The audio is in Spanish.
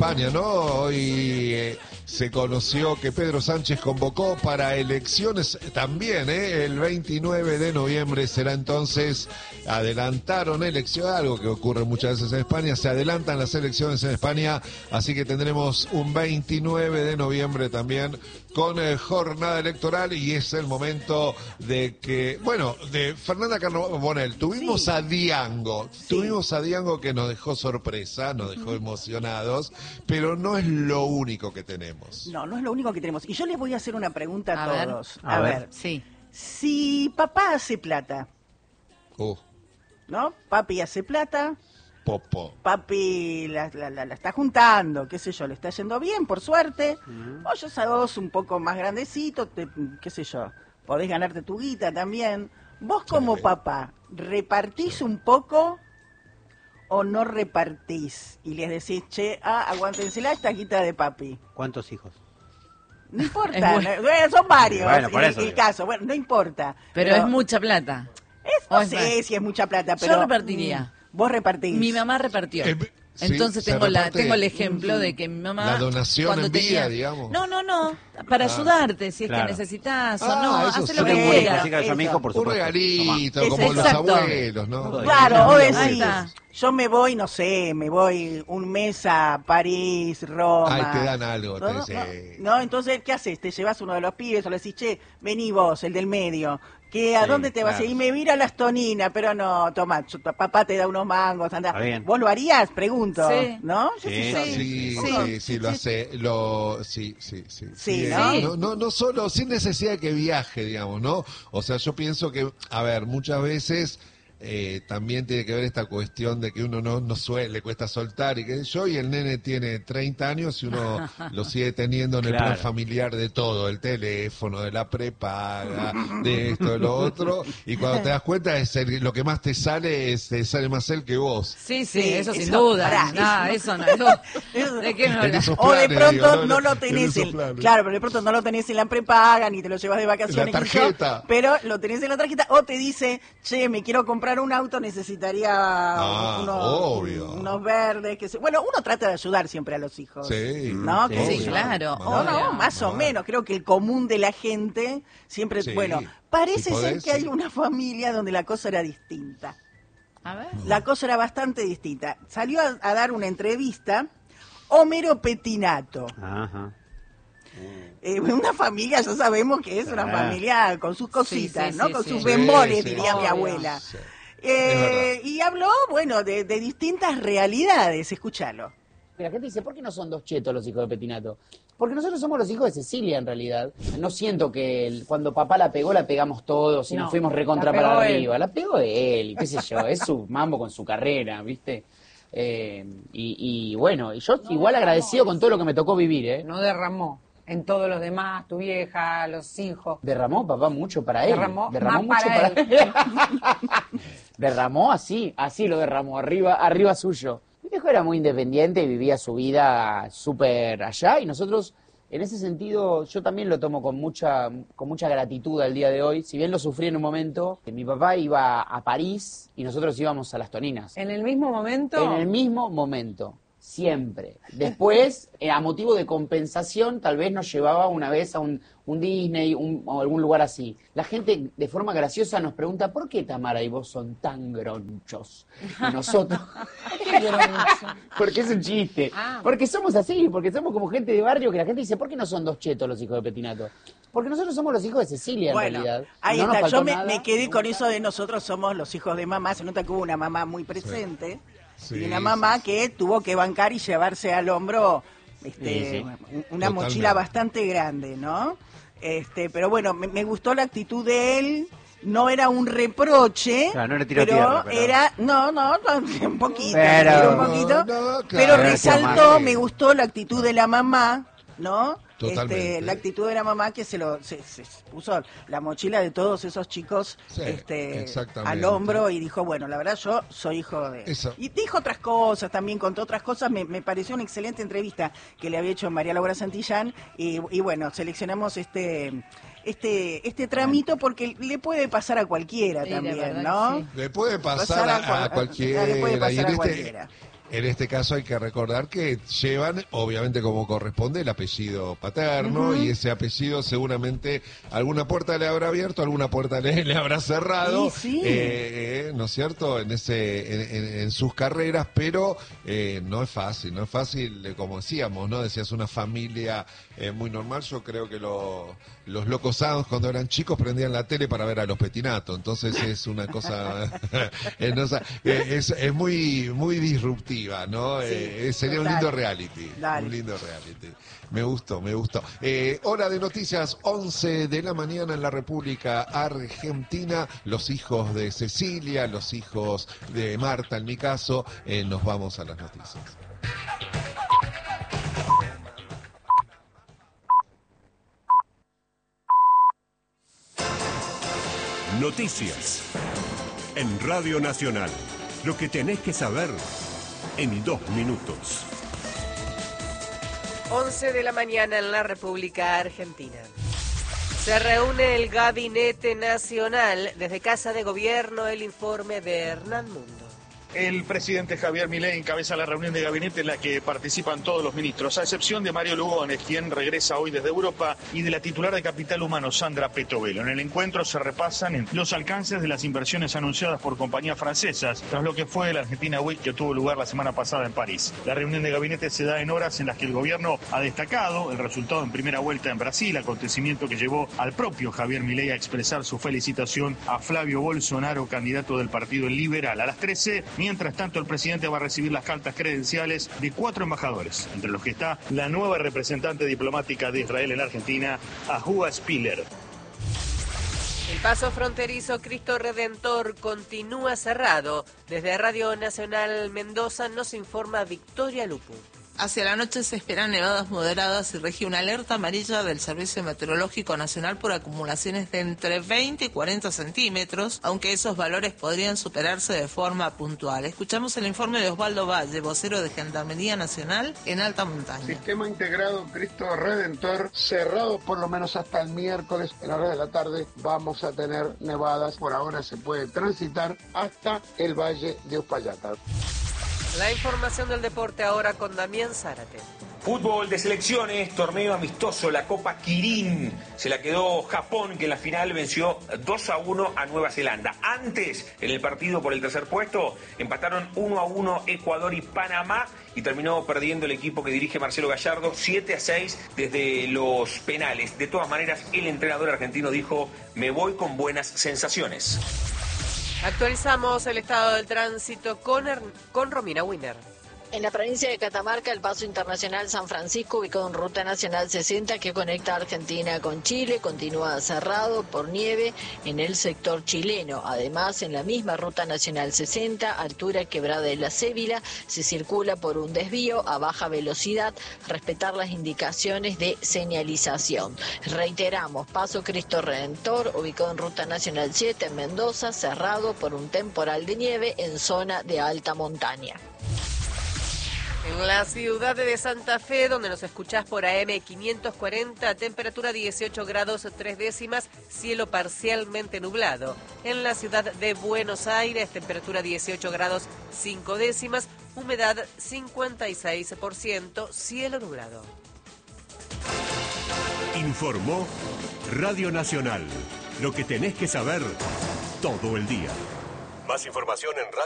España, ¿no? Hoy se conoció que Pedro Sánchez convocó para elecciones también, el 29 de noviembre será entonces, adelantaron elecciones, algo que ocurre muchas veces en España, se adelantan las elecciones en España, así que tendremos un 29 de noviembre también con jornada electoral y es el momento de que, bueno, de Fernanda Carbonell, tuvimos a Diango, que nos dejó sorpresa, nos dejó emocionados, pero no es lo único que tenemos. No, no es lo único que tenemos. Y yo les voy a hacer una pregunta a todos. A ver. Sí. Si papá hace plata, ¿no? Papi hace plata, Popo. papi la está juntando, qué sé yo, le está yendo bien, por suerte. Vos ya sos un poco más grandecito, qué sé yo, podés ganarte tu guita también. Vos como papá, ¿repartís un poco o no repartís? Y les decís, che, aguántensela esta guita de papi. ¿Cuántos hijos? No importa, son varios, bueno, por eso el caso, bueno, no importa. Pero es mucha plata. No sé si es mucha plata, pero... Yo repartiría. Vos repartís. Mi mamá repartió. Entonces tengo el ejemplo de que mi mamá... La donación en vida, digamos. No, para ayudarte, si es que necesitas o no, hace lo que sí, quieras. Un regalito, como los abuelos, ¿no? Claro, o decís, yo me voy, no sé, me voy un mes a París, Roma. Ay, te dan algo, ¿no? No, entonces, ¿qué haces? Te llevas uno de los pibes o le decís, che, vení vos, el del medio. ¿A dónde te vas a ir? Y me voy a las Toninas, pero no, toma, papá te da unos mangos, anda. ¿Vos lo harías? Pregunto, sí. ¿no? Sí, lo hace, Sí, ¿no? No solo, sin necesidad de que viaje, digamos, ¿no? O sea, yo pienso que, a ver, muchas veces también tiene que ver esta cuestión de que uno no suele, le cuesta soltar y que yo, y el nene tiene 30 años y uno lo sigue teniendo en el plan familiar de todo, el teléfono, de la prepaga, de esto, de lo otro, y cuando te das cuenta lo que más te sale sale más él que vos. Sí, eso sin duda. Eso no. ¿De qué no hablas? O de pronto no lo tenés claro, pero de pronto no lo tenés en la prepaga ni te lo llevas de vacaciones. La tarjeta. Pero lo tenés en la tarjeta o te dice, che, me quiero comprar un auto, necesitaría unos verdes, bueno, uno trata de ayudar siempre a los hijos, ¿no? Sí, claro. Más o menos, creo que el común de la gente siempre, parece ser que hay una familia donde la cosa era distinta. A ver. La cosa era bastante distinta. Salió a dar una entrevista Homero Pettinato. Ajá. Una familia, ya sabemos que es una familia con sus cositas, ¿no? Con sus bemoles, diría mi abuela. Sí. Y habló, bueno, de distintas realidades, escúchalo. La gente dice, ¿por qué no son dos chetos los hijos de Pettinato? Porque nosotros somos los hijos de Cecilia, en realidad. No siento que cuando papá la pegó, la pegamos todos y nos fuimos recontra para arriba. La pegó él, y qué sé yo, es su mambo con su carrera, ¿viste? Y bueno, yo igual agradecido con todo lo que me tocó vivir, ¿eh? No derramó en todos los demás, tu vieja, los hijos. Derramó papá mucho para él. Derramó mucho para él. Derramó así lo derramó, arriba suyo. Mi viejo era muy independiente y vivía su vida súper allá, y nosotros, en ese sentido, yo también lo tomo con mucha gratitud al día de hoy. Si bien lo sufrí en un momento, mi papá iba a París y nosotros íbamos a las Toninas. ¿En el mismo momento? En el mismo momento. Siempre. Después, a motivo de compensación, tal vez nos llevaba una vez a un Disney o algún lugar así. La gente, de forma graciosa, nos pregunta, ¿por qué Tamara y vos son tan gronchos? Y nosotros... ¿Qué groncho? Porque es un chiste. Porque somos así, porque somos como gente de barrio que la gente dice, ¿por qué no son dos chetos los hijos de Pettinato? Porque nosotros somos los hijos de Cecilia, en realidad. Ahí está, yo me quedé con eso de nosotros somos los hijos de mamá. Se nota que hubo una mamá muy presente. Y una mamá que tuvo que bancar y llevarse al hombro una mochila bastante grande, ¿no? Pero bueno, me gustó la actitud de él. No era un reproche, claro, no era pero era un poquito, pero resaltó, me gustó la actitud de la mamá, ¿no? Totalmente. La actitud de la mamá que se puso la mochila de todos esos chicos al hombro y dijo, bueno, la verdad yo soy hijo de... Eso. Y dijo otras cosas, también contó otras cosas, me pareció una excelente entrevista que le había hecho María Laura Santillán y bueno, seleccionamos este tramito porque le puede pasar a cualquiera también, ¿no? Le puede pasar a cualquiera. Le puede pasar a cualquiera. En este caso hay que recordar que llevan, obviamente como corresponde, el apellido paterno, y ese apellido seguramente alguna puerta le habrá abierto, alguna puerta le habrá cerrado, sí. ¿No es cierto? En sus carreras, pero no es fácil, como decíamos, ¿no? Decías una familia muy normal. Yo creo que los Locos Adams cuando eran chicos prendían la tele para ver a los Petinato, entonces es una cosa es muy disruptiva, ¿no? Sí, sería total. un lindo reality. Dale. Un lindo reality. Me gustó. Hora de noticias, 11 de la mañana en la República Argentina. Los hijos de Cecilia, los hijos de Marta, en mi caso, nos vamos a las noticias. Noticias en Radio Nacional. Lo que tenés que saber en 2 minutos. 11 de la mañana en la República Argentina. Se reúne el Gabinete Nacional. Desde Casa de Gobierno, el informe de Hernán Mundo. El presidente Javier Milei encabeza la reunión de gabinete en la que participan todos los ministros, a excepción de Mario Lugones, quien regresa hoy desde Europa, y de la titular de Capital Humano, Sandra Petovelo. En el encuentro se repasan los alcances de las inversiones anunciadas por compañías francesas, tras lo que fue la Argentina Week que tuvo lugar la semana pasada en París. La reunión de gabinete se da en horas en las que el gobierno ha destacado el resultado en primera vuelta en Brasil, acontecimiento que llevó al propio Javier Milei a expresar su felicitación a Flavio Bolsonaro, candidato del Partido Liberal. A las 13, mientras tanto, el presidente va a recibir las cartas credenciales de 4 embajadores, entre los que está la nueva representante diplomática de Israel en Argentina, Ahua Spiller. El paso fronterizo Cristo Redentor continúa cerrado. Desde Radio Nacional Mendoza nos informa Victoria Lupu. Hacia la noche se esperan nevadas moderadas y rige una alerta amarilla del Servicio Meteorológico Nacional por acumulaciones de entre 20 y 40 centímetros, aunque esos valores podrían superarse de forma puntual. Escuchamos el informe de Osvaldo Valle, vocero de Gendarmería Nacional en alta montaña. Sistema integrado Cristo Redentor cerrado por lo menos hasta el miércoles en horas de la tarde. Vamos a tener nevadas. Por ahora se puede transitar hasta el Valle de Uspallata. La información del deporte ahora con Damián Zárate. Fútbol de selecciones, torneo amistoso, la Copa Kirin. Se la quedó Japón, que en la final venció 2-1 a Nueva Zelanda. Antes, en el partido por el tercer puesto, empataron 1-1 Ecuador y Panamá, y terminó perdiendo el equipo que dirige Marcelo Gallardo 7-6 desde los penales. De todas maneras, el entrenador argentino dijo: me voy con buenas sensaciones. Actualizamos el estado del tránsito con Romina Winer. En la provincia de Catamarca, el paso internacional San Francisco, ubicado en Ruta Nacional 60, que conecta Argentina con Chile, continúa cerrado por nieve en el sector chileno. Además, en la misma Ruta Nacional 60, altura Quebrada de la Cébila, se circula por un desvío a baja velocidad, respetar las indicaciones de señalización. Reiteramos, paso Cristo Redentor, ubicado en Ruta Nacional 7 en Mendoza, cerrado por un temporal de nieve en zona de alta montaña. En la ciudad de Santa Fe, donde nos escuchás por AM 540, temperatura 18 grados 3 décimas, cielo parcialmente nublado. En la ciudad de Buenos Aires, temperatura 18 grados 5 décimas, humedad 56%, cielo nublado. Informó Radio Nacional. Lo que tenés que saber todo el día. Más información en Radio